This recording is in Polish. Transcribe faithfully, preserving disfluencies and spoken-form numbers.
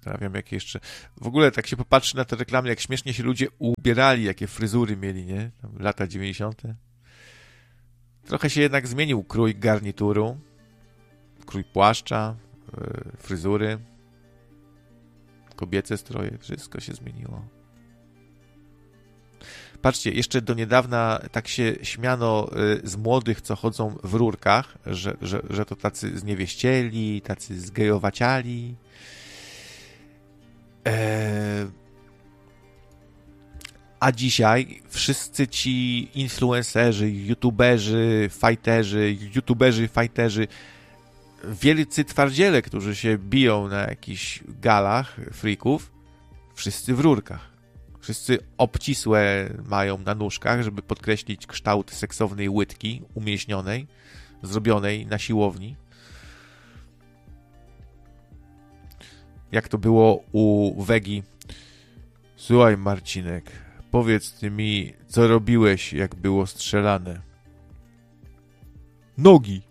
zastanawiam, jakie jeszcze... W ogóle tak się popatrzy na te reklamy, jak śmiesznie się ludzie ubierali, jakie fryzury mieli, nie? Tam lata dziewięćdziesiąte. Trochę się jednak zmienił krój garnituru, krój płaszcza, yy, fryzury, kobiece stroje, wszystko się zmieniło. Patrzcie, jeszcze do niedawna tak się śmiano y, z młodych, co chodzą w rurkach, że, że, że to tacy zniewieścieli, tacy zgejowaciali. E... A dzisiaj wszyscy ci influencerzy, youtuberzy, fighterzy, youtuberzy, fighterzy, wielcy twardziele, którzy się biją na jakichś galach freaków, wszyscy w rurkach. Wszyscy obcisłe mają na nóżkach, żeby podkreślić kształt seksownej łydki umieśnionej, zrobionej na siłowni. Jak to było u Wegi. Słuchaj, Marcinek, powiedz ty mi, co robiłeś, jak było strzelane. Nogi.